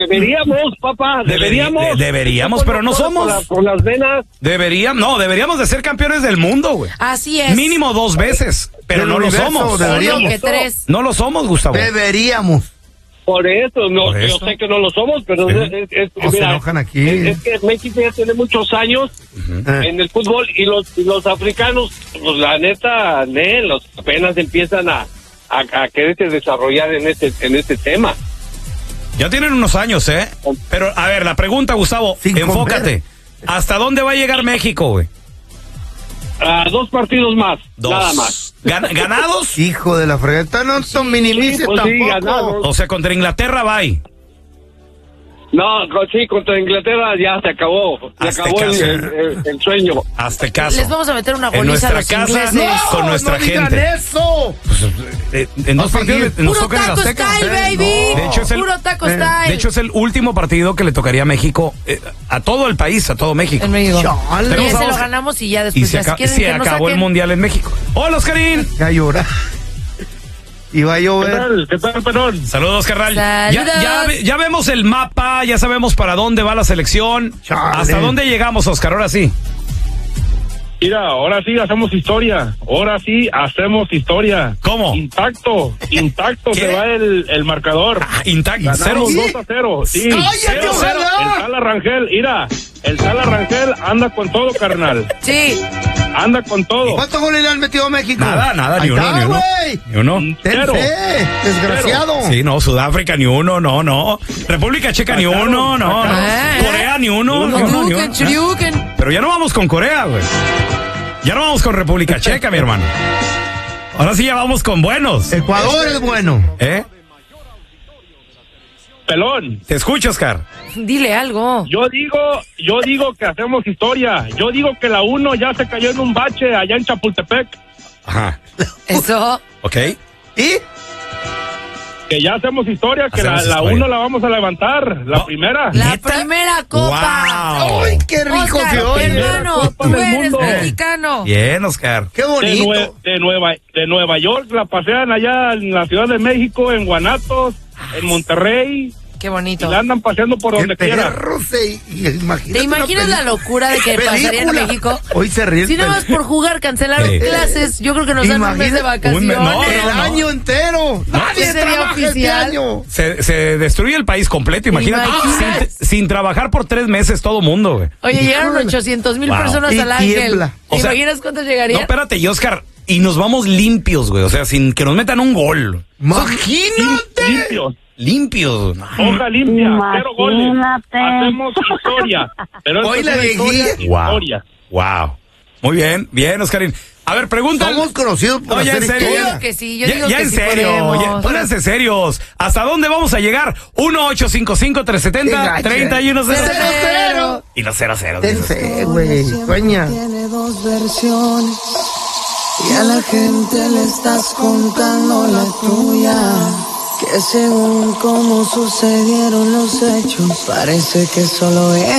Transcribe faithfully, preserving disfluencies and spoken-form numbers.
Deberíamos, papá, deberíamos. Deberi- de- deberíamos, pero no somos. Con, la, con las venas. Deberíamos, no, deberíamos de ser campeones del mundo, güey. Así es. Mínimo dos veces, pero Del no lo universo, somos. deberíamos. Que tres. No lo somos, Gustavo. Deberíamos. Por eso, no, Por yo eso. sé que no lo somos, pero Sí. es, es- es- No se mira, enojan aquí. Es, es que México ya tiene muchos años Eh. en el fútbol y los y los africanos, pues la neta, ne, los apenas empiezan a, a, a quererse desarrollar en este en este tema. Ya tienen unos años, ¿eh? Pero, a ver, la pregunta, Gustavo, Sin enfócate. comer. ¿Hasta dónde va a llegar México, güey? A dos partidos más, Dos. nada más. Gan- ¿Ganados? Hijo de la fregata, no son minimices pues sí, tampoco. ganados. O sea, contra Inglaterra va ahí. No, co- sí, contra Inglaterra ya se acabó, se Hazte acabó el, caso. el- el- el sueño. Hazte caso. Les vamos a meter una En goliza a nuestra los casa, ingleses. con nuestra no digan gente. eso. Eh, en dos Va a partidos seguir. nos Puro tocan en taco Azteca. style, Eh, baby. no. De hecho, es el- Puro taco eh, style. De hecho, es el último partido que le tocaría a México, eh, a todo el país, a todo México. En México. Chale. Y Tenemos ese a lo Oscar. ganamos y ya Y después se, ya si aca- quieren se que nos acabó el saquen. Mundial en México. Hola, Oscarín. Ya llora. Y va a ¿Qué llover. tal? ¿Qué tal, Perón? Saludos, carnal. Ya, Saludos. ya, ve- ya vemos el mapa, ya sabemos para dónde va la selección. Chale. ¿Hasta dónde llegamos, Oscar? Ahora sí. Mira, ahora sí hacemos historia. Ahora sí hacemos historia. ¿Cómo? Intacto, intacto ¿Qué? se va el, el marcador. Ah, intacto. Cero. Ganamos dos a cero. Sí. ¡Cállate, Cero, cero. ojalá! El Sala Rangel, mira, el Sala Rangel anda con todo, carnal. Sí. Anda con todo. ¿Cuántos goles le han metido a México? Nada, nada, Ahí ni uno, está, ni uno. güey. Ni uno. Ten Cero. fe, desgraciado. Sí, no, Sudáfrica ni uno, no, no. República Checa ni Sacaron, uno, no. sacaron. no. Corea ni uno, ni uno, ni Hadouken, uno. Shoryuken. Pero ya no vamos con Corea, güey. Ya no vamos con República Checa, mi hermano. Ahora sí ya vamos con buenos. Ecuador es bueno. ¿Eh? Pelón. Te escucho, Oscar. Dile algo. Yo digo, yo digo que hacemos historia. Yo digo que la uno ya se cayó en un bache allá en Chapultepec. Ajá. Eso. ¿Ok? ¿Y? Que ya hacemos historia, que Hacemos la, la historia. uno la vamos a levantar, la No. primera. La ¿Neta? primera copa. Wow. ¡Ay, qué rico Oscar, se oye! hermano, Copa tú del eres mundo. mexicano. Bien, Oscar. ¡Qué De, bonito! Nue- de Nueva de Nueva York la pasean allá en la Ciudad de México, en Guanatos, en Monterrey, Qué y bonito. la andan paseando por ¡Qué donde quiera. perro se... y imagínate ¿Te imaginas una la locura de que película. pasaría en México? Hoy se ríe el Si nada más pel- por jugar cancelaron Sí. clases, yo creo que nos dan un mes de Imagina- vacaciones. un mes- no, El no, no. año entero. Nadie Ese día trabaja este oficial. año. Se, se destruye el país completo, imagínate. imaginas? Sin, sin trabajar por tres meses todo mundo, güey. Oye, llegaron Híjole. ochocientos mil Wow. personas Y al Ángel. tiembla. ¿Te O sea, imaginas cuántos No, llegarían? espérate, y Oscar, y nos vamos limpios, güey. O sea, sin que nos metan un gol. Imagínate. Limpios, Limpios. hoja limpia, cero goles. Imagínate. Hacemos historia. Pero Hoy esto la es una historia, viejilla. Wow. historia. Wow. Muy bien, bien, Oscarín. A ver, pregunta. Somos conocidos por No, ya hacer en serio. Yo historia. digo que sí, yo Ya, digo ya que en sí serio, podemos. ya, pónganse serios. ¿Hasta dónde vamos a llegar? uno ocho cinco cinco, tres siete Qué cero, gacho, tres uno cero Cero, cero. Y los cero cero. Ten fe, güey. Sueña. Tiene dos versiones y a la gente le estás contando la tuya. Que según cómo sucedieron los hechos, parece que solo es